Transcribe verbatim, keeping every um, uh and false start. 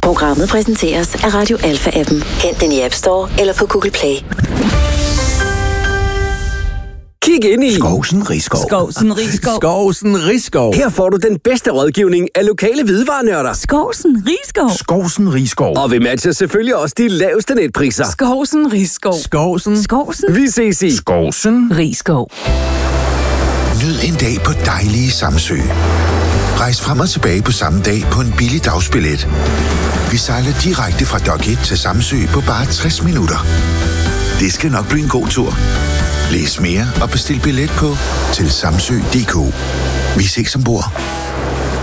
Programmet præsenteres af Radio Alpha-appen. Hent den i App Store eller på Google Play. Kig ind i Skovsen Riskov. Skovsen Riskov. Skovsen Riskov. Her får du den bedste rådgivning af lokale hvidevarenørder. Skovsen Riskov. Skovsen Riskov. Og vi matcher selvfølgelig også de laveste netpriser. Skovsen Riskov. Skovsen. Skovsen Vi ses i Skovsen Riskov. Nyd en dag på dejlige Samsø. Rejs frem og tilbage på samme dag på en billig dagsbillet. Vi sejler direkte fra Dock et til Samsø på bare tres minutter. Det skal nok blive en god tur. Læs mere og bestil billet på til samsø punktum d k. Vi ses ombord.